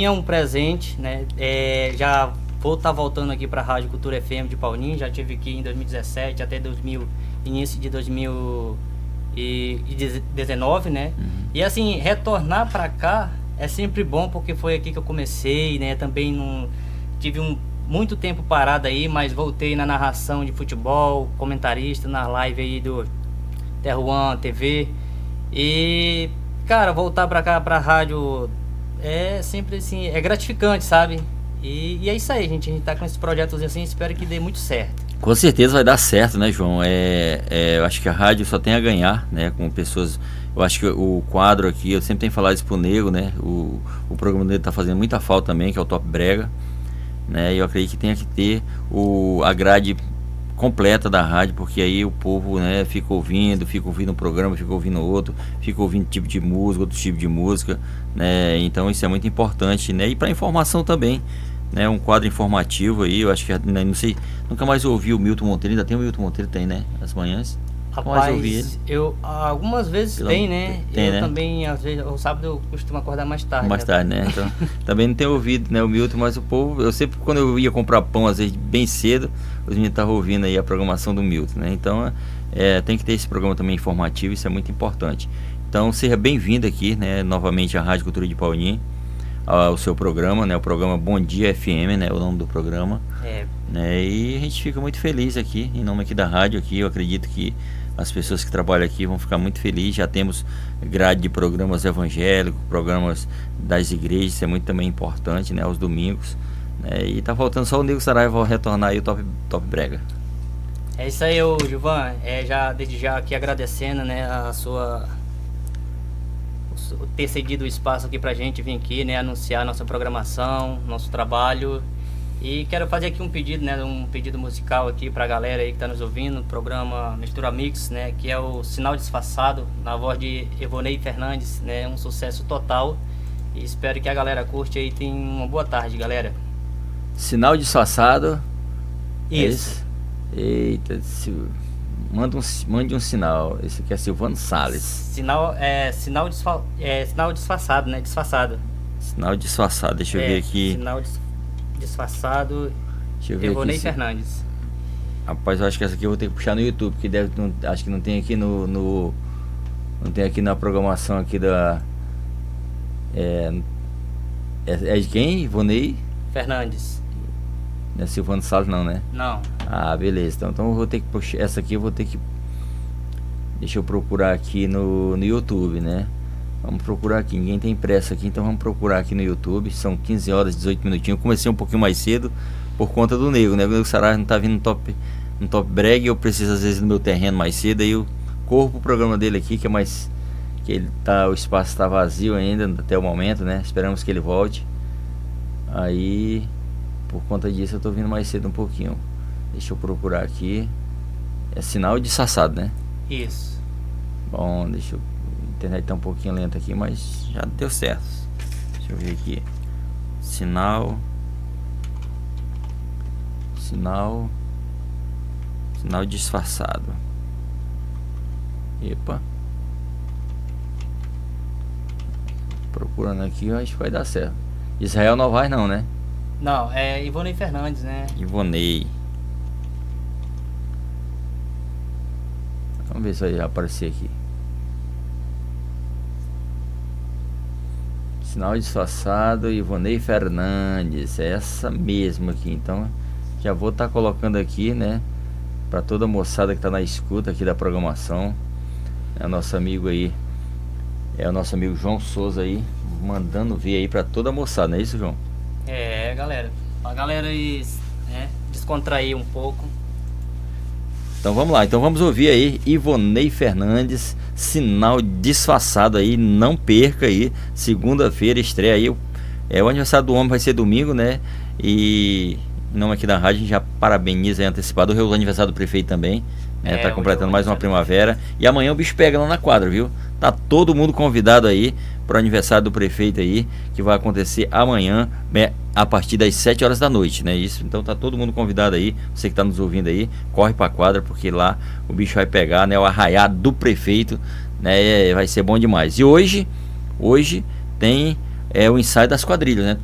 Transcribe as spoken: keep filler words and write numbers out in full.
é um presente, né? É, já vou estar tá voltando aqui para a Rádio Cultura F M de Paulinho, já estive aqui em dois mil e dezessete até dois mil, início de dois mil e dezenove, né? Uhum. E assim, retornar para cá é sempre bom, porque foi aqui que eu comecei, né? Também não tive um, muito tempo parado aí, mas voltei na narração de futebol, comentarista na live aí do Terruan T V. E, cara, voltar para cá, para a rádio, é sempre assim, é gratificante, sabe? E, e é isso aí, gente. A gente tá com esses projetos assim, espero que dê muito certo. Com certeza vai dar certo, né, João? É, é, eu acho que a rádio só tem a ganhar, né, com pessoas. Eu acho que o quadro aqui, eu sempre tenho falado isso pro Nego, né? O, o programa dele tá fazendo muita falta também, que é o Top Brega, né? E eu acredito que tenha que ter o, a grade completa da rádio, porque aí o povo, né, fica ouvindo, fica ouvindo um programa, fica ouvindo outro, fica ouvindo tipo de música, outro tipo de música, né? Então isso é muito importante, né? E para informação também, né? Um quadro informativo aí, eu acho que, né, não sei, nunca mais ouvi o Milton Monteiro. Ainda tem o Milton Monteiro, tem, né? As manhãs. Rapaz, eu algumas vezes Pela, tem, né? Tem, eu né? também, às vezes, o sábado eu costumo acordar mais tarde. Mais tarde, né? Então, também não tenho ouvido, né, o Milton, mas o povo, eu sempre, quando eu ia comprar pão, às vezes bem cedo, os meninos estavam ouvindo aí a programação do Milton, né? Então, é, tem que ter esse programa também informativo, isso é muito importante. Então, seja bem-vindo aqui, né, novamente à Rádio Cultura de Paulinho, ao seu programa, né? O programa Bom Dia F M, né? O nome do programa. É. Né? E a gente fica muito feliz aqui, em nome aqui da rádio aqui. Eu acredito que as pessoas que trabalham aqui vão ficar muito felizes. Já temos grade de programas evangélicos, programas das igrejas, isso é muito também importante, né? Aos domingos. Né? E tá faltando só o Nego Saraiva retornar aí o Top, Top Brega. É isso aí, ô Gilvan. É, já, desde já aqui agradecendo, né, a sua... ter cedido o espaço aqui pra gente vir aqui, né, anunciar nossa programação, nosso trabalho. E quero fazer aqui um pedido, né, um pedido musical aqui pra galera aí que tá nos ouvindo, programa Mistura Mix, né, que é o Sinal Disfarçado, na voz de Ivonei Fernandes, né, um sucesso total. E espero que a galera curte aí. Tenha uma boa tarde, galera. Sinal Disfarçado. Isso. É Eita, se... Manda um, mande um sinal. Esse aqui é Silvano Salles. Sinal, é, sinal, disfa, é, sinal disfarçado, né? Disfarçado. Sinal disfarçado, deixa eu é, ver aqui. Sinal dis, disfarçado. Deixa eu ver Ivonei aqui. Fernandes. Rapaz, eu acho que essa aqui eu vou ter que puxar no YouTube, porque deve, não, acho que não tem aqui no, no. Não tem aqui na programação aqui da. É, é, é de quem? Ivonei Fernandes. Não é Silvano Salles, não, né? Não. Ah, beleza. Então, então eu vou ter que puxar. Essa aqui eu vou ter que. Deixa eu procurar aqui no, no YouTube, né? Vamos procurar aqui. Ninguém tem pressa aqui, então vamos procurar aqui no YouTube. São quinze horas e dezoito minutinhos. Eu comecei um pouquinho mais cedo por conta do Nego, né? O Nego Saraiva não tá vindo no top, no top brag. Eu preciso, às vezes, no meu terreno mais cedo. Aí eu corro pro programa dele aqui, que é mais. Que ele tá. O espaço tá vazio ainda até o momento, né? Esperamos que ele volte. Aí. Por conta disso eu tô vindo mais cedo um pouquinho. Deixa eu procurar aqui. É Sinal Disfarçado, né? Isso. Bom, deixa eu... A internet tá um pouquinho lenta aqui, mas já deu certo. Deixa eu ver aqui. Sinal... Sinal... Sinal Disfarçado. Epa. Procurando aqui, eu acho que vai dar certo. Israel Novaes não, né? Não, é Ivonei Fernandes, né? Ivonei. Vamos ver se vai aparecer aqui. Sinal Disfarçado, Ivonei Fernandes. É essa mesmo aqui. Então, já vou estar tá colocando aqui, né? Para toda a moçada que tá na escuta aqui da programação. É o nosso amigo aí. É o nosso amigo João Souza aí. Mandando ver aí para toda a moçada, não é isso, João? É, galera, a galera aí, né, descontrair um pouco. Então vamos lá, então vamos ouvir aí Ivonei Fernandes, Sinal Disfarçado aí, não perca aí, segunda-feira estreia aí, é, o aniversário do homem vai ser domingo, né, e em nome aqui da rádio a gente já parabeniza aí antecipado o aniversário do prefeito também, né, é, tá completando mais uma primavera, e amanhã o bicho pega lá na quadra, viu, tá todo mundo convidado aí pro aniversário do prefeito aí, que vai acontecer amanhã, né, a partir das sete horas da noite, né? Isso, então tá todo mundo convidado aí, você que tá nos ouvindo aí, corre pra quadra, porque lá o bicho vai pegar, né? O arraiado do prefeito, né? Vai ser bom demais. E hoje, hoje tem é, o ensaio das quadrilhas, né?